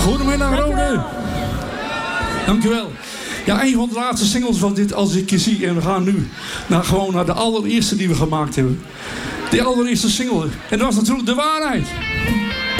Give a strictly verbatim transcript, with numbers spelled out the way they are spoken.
Goedemiddag, Rode. Dankjewel. Ja, een van de laatste singles van dit Als ik je zie. En we gaan nu naar, gewoon naar de allereerste die we gemaakt hebben. De allereerste single. En dat was natuurlijk De Waarheid.